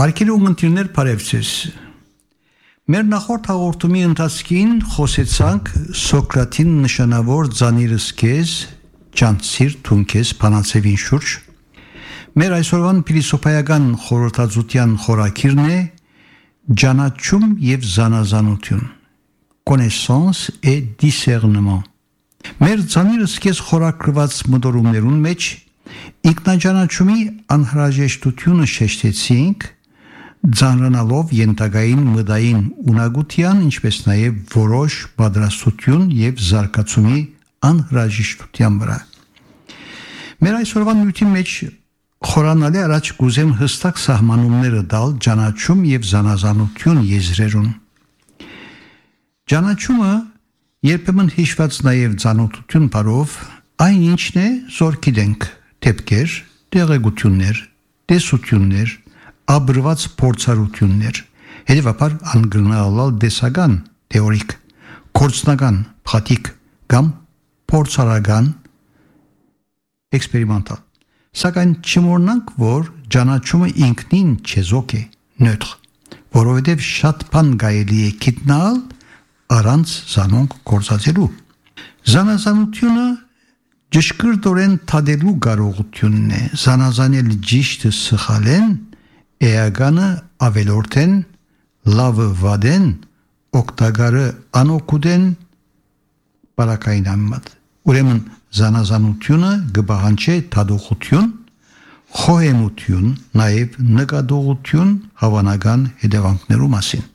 Հարգելի ունգընտիրներ, բարևձեզ։ Մեր նախորդ հաղորդումի ընթացքին խոսեցանք Սոկրատին նշանավոր «Ձանիրս քեզ, ճանցիր թուն քեզ» բանացևին շուրջ։ Մեր այսօրվան փիլիսոփայական խորհրդածության խորաքիրն է ճանաչում եւ զանազանություն, connaissance et discernement։ Մեր «Ձանիրս քեզ» խորագրված մտորումներուն մեջ ինքնաճանաչումի անհրաժեշտությունը շեշտեցինք, ձանրանալով ենթակային մտային ունակության, ինչպես նաև որոշ պատրաստություն եւ զարգացումի անհրաժեշտության վրա։ Մեր այսօրվա նյութի մեջ խորանալի առաջ կուզեմ հստակ սահմանումները տալ ճանաչում եւ զանազանություն եզրերուն։ Ճանաչումը երբեմն հիշված նաև ծանոթություն բառով այն ինչն է, որ գիտենք, դեպքեր, տեղեկություններ, տեսություններ, աբրված փորձառություններ, հետևաբար անգնալալ դեսական, թեորիկ, կորցնական, փաթիկ կամ փորձարական, էքսպերիմենտալ։ Սակայն չմոռնանք, որ ճանաչումը ինքնին չեզոք է, նյութր, որովհետև շատ բան կարելի է գտնել առանց զանոնք գործածելու։ Զանազանությունը ճշգրտորեն թադելու կարողությունն է, զանազանել ճիշտը սխալեն, էականը ավելորդեն, լավը վադեն, օգտակարը անօգուտեն, բարակային ամմատ։ Ուրեմն զանազանությունը կպահանջի թադողություն, խոհեմություն, նաև նկատողություն հավանական հետևանքներու մասին։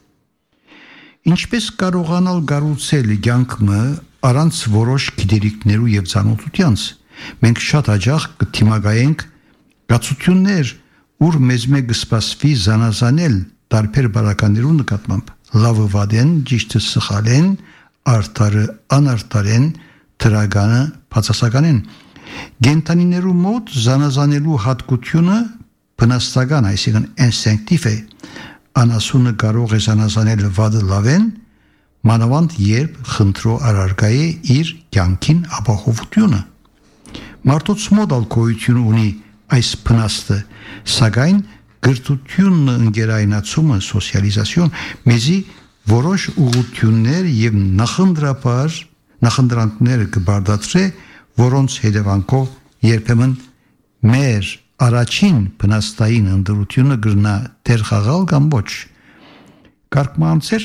Ինչպես կարողանալ կառուցել կյանքը առանց որոշ գիտելիքներու եւ ծանոթությանց, մենք շատ հաճախ կթիմակայենք գացություններ, ուր մեզ մեկ սպասվի զանազանել տարբեր բարականներու նկատմամբ, լավը վադեն, ճիշտը սխալեն, արդարը անարդարեն, թրագանը բացասականեն։ Գենտանիներու մոտ զանազանելու հատկությունը բնաստական, այսինքն ինստինկտիվ է, անասունը կարող է զանազանել վադը լավեն, մանավանդ երբ խնդրո առարկայի իր կյանքին ապահովությունը։ Մարդոց մոտ ալկոյություն ունի այս փնաստը, սակայն գրթությունն ընկերայնացումը, սոցիալիզացիոն մեզի որոշ ուղղություններ եւ նախնդրանքներ կբարդացրե, որոնց հետևանքով երբեմն մեր առաջին փնաստային ընդրությունը գրնա դեր խաղալ կամ ոչ։ Կարգմանցեր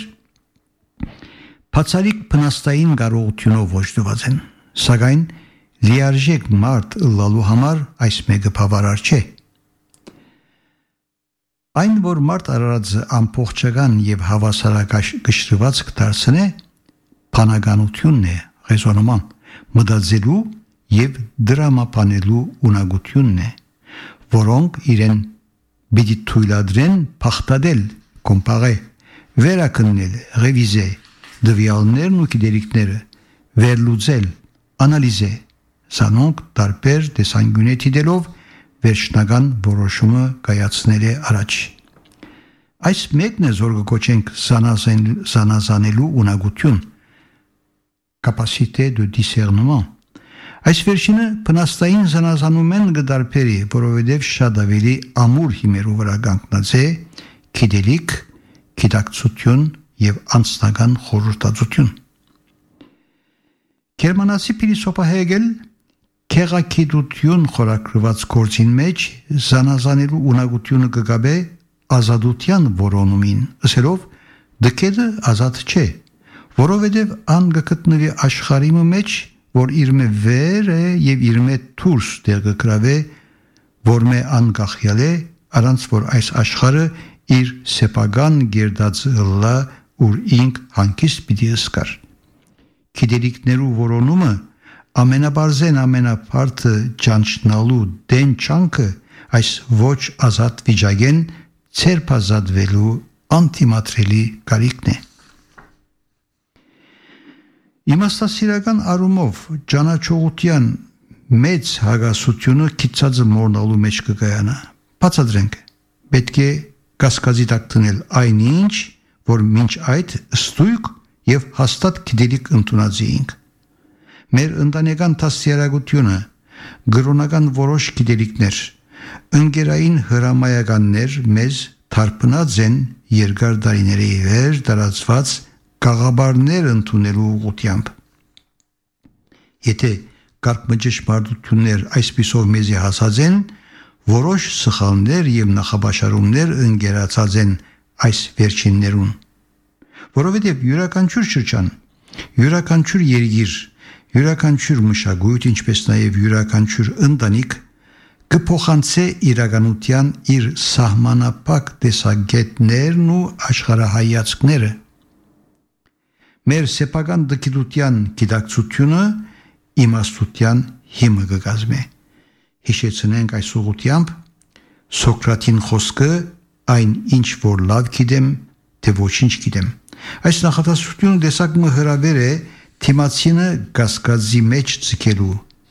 բացառիկ փնաստային կարողությունով ոչնված են, սակայն լիարժեք մարդ ըլլալու համար այս մեկը բավարար չէ։ Այն, որ մարդ արարածը ամբողջական եւ հավասարակշռված կդարձնե, բանականությունն է, ռեզոնոման, մտածելու եւ դրամապանելու ունակությունն է, որոնք իրեն պիտի թույլատրեն փախտadel, կոմպարե, վերականգնել, ռևիզե, դվյալներն ու գիտելիքները, վերլուծել, անալիզե, սանոնք տարբեր տեսանկյունի դիտելով վերջնական որոշումը կայացնել է առաջ։ Այս մեկն է, որ կոչենք զանազանելու ունակություն, capacité de discernement։ Այս վերջինը բնաստային զանազանում են կդարբերի, որովհետև շատ ավելի ամուր հիմերու վրա կանգնած է գիտելիք, գիտակցություն եւ անձնական խորհրդածություն։ Գերմանացի փիլիսոփա Հեգել քեղագիտություն խորագրված գործին մեջ զանազանելու ունակությունը կգաբե ազատության որոնումին, ասելով դքեդը ազատ չէ, որովհետև ան կգտնվի աշխարհի մեջ, որ իր մե վեր է եւ իր մե դուրս դերգրավե, որ մե անկախյալ է, առանց որ այս աշխարհը իր սեփական գերդածը լա, ուր ինք հանկիստ պիտի ըսկար։ Գիտելիքներու որոնումը ամենաբարձեն ամենապարթը ճանչնալու դեն չանքը այս ոչ ազատ վիճակեն ցերպազատվելու անտիմատրելի կարիքն է։ Իմաստասիրական առումով ճանաչողության մեծ հագասությունը քիծածը մոռնալու մեջ կկայանա։ Բացատրենք, պետք է կասկածի տակ դնել այնինչ, որ մինչ այդ ստույգ եւ հաստատ գիտելիք ընդունած էինք։ Մեր ընտանեկան դաստիարակությունը, գրոնական որոշ գիտելիքներ, ընկերային հրամայականներ մեզ թարփնած են երկար դարիների վեր տարածված գաղաբարներ ընդունելու ուղղությամբ։ Եթե կարգմճշմարտություններ այսպիսով մեզի հասած են, որոշ սխալներ եւ նախաբաշարումներ ընկերացած են այս վերջիններուն, որովհետեւ յուրաքանչյուր շրջան, յուրաքանչյուր երկիր, յուրաքանչյուր մշակույթ, ինչպես նաեւ յուրաքանչյուր ընտանիք կփոխանցե իրականության իր սահմանափակ տեսակետներն ու աշխարհայացքները։ Մեր սեփական դկիտության գիտակցությունը իմաստության հիմը կկազմի։ Հիշեցնենք այս ուղղությամբ Սոկրատին խոսքը այն ինչ որ լավ գիտեմ, թե ոչինչ գիտեմ։ Այս նախատեսությունը դեսակը հրավեր է թիմացինը գասկածի մեջ ցկելու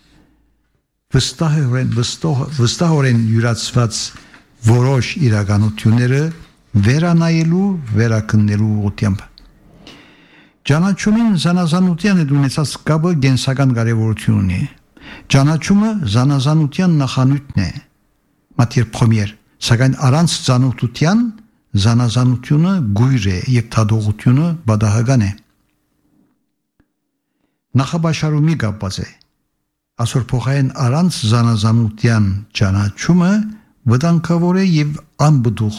վստահորեն յուրացված որոշ իրականությունները վերանայելու, վերակնելու ուղղությամբ։ Ճանաչումին զանազանության հետ ունեցած կապը գենսական կարևորություն ունի։ Ճանաչումը զանազանության նախանյութն է, մատիեր պրոմիեր, սակայն առանց ծանոթության զանազանությունը գույր է եւ թադողությունը բադահական է։ Նախաբաշարումի կապված է։ Այսօր փոխային առանց զանազանության ճանաչումը վտանգավոր է եւ անբդուղ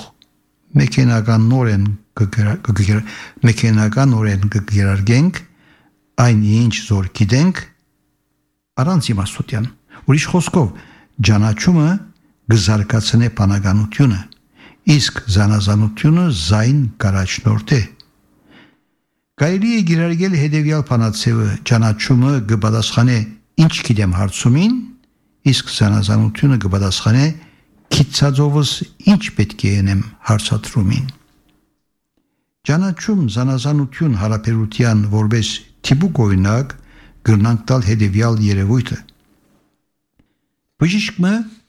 մեքենականորեն կգերարգենք այն ինչ զոր գիտենք առանց իմաստության։ Ուրիշ խոսքով ճանաչումը գզարկացնե բանականությունը, իսկ զանազանությունը զայն կարաչնորդ է։ Կարելի է գիրարգել հետևյալ բանացեվը. ճանաչումը կպատասխանե ինչ գիտեմ հարցումին, իսկ զանազանությունը կպատասխանե քիծածովս ինչ պետք է ենեմ հարցադրումին։ Ճանաչում զանազանություն հարաբերության որպես տիպիկ օրինակ կրնանք տալ հետևյալ երևույթը։ Բժիշկը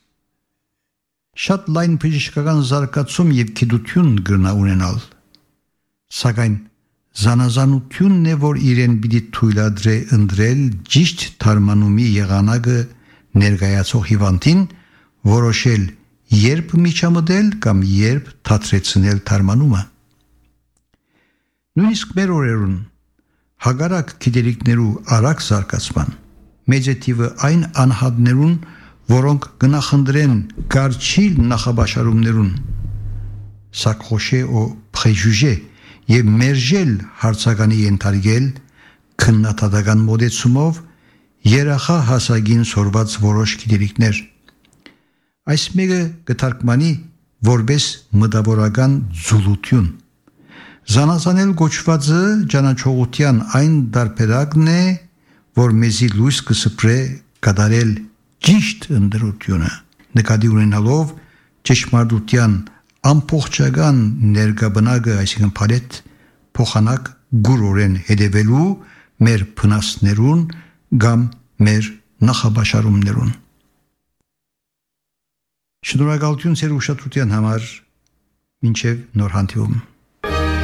շատ լայն բժշկական զարգացում եւ գիտություն կրնա ունենալ, սակայն զանազանությունն է, որ իրեն պիտի թույլատրե ընտրել ճիշտ թարմանումի եղանակը ներկայացող հիվանդին, որոշել երբ միջամտել կամ երբ թատրեցնել թարմանումը։ Նույնիսկ մեր օրերուն հագարակ գիտելիքներու արագ զարգացման մեծ է թիվը այն անհատներուն, որոնք կնախընտրեն գարչիլ նախաբաշարումներուն, սակխոշե ու պրեժուժե եւ մերժել հարցականի ենթարկել քննադատական մոդեցումով երախա հասակին սորված որոշ գիտելիքներ։ Այս մեկը կթարգմանի որպես մտավորական ձուլություն։ Զանազանել գոչվածը ճանաչողության այն դարբերակն է, որ մեզի լույս կսպրե կատարել ճիշտ ընտրությունը, նկատի ունենալով ճշմարտության ամբողջական ներկաբնակը, այսինքն փարետ փոխանակ գուրորեն հետևելու մեր փնասներուն կամ մեր նախաբաշարումներուն։ Շնորհակալություն ձեր ուշադրության համար, մինչև նոր հանդիպում։